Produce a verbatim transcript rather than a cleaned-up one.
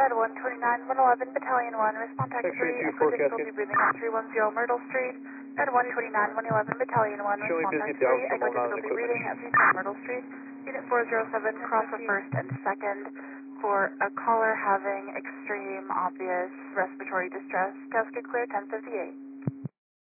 Med one twenty-nine, one eleven, Battalion one, respond text three, for difficulty breathing on three one zero Myrtle Street. Med one twenty-nine, one eleven, Battalion one, respond text three, echo difficulty breathing at three ten Myrtle Street. Unit four zero seven, cross the first and second for a caller having extreme obvious respiratory distress. Desk clear ten fifty-eight.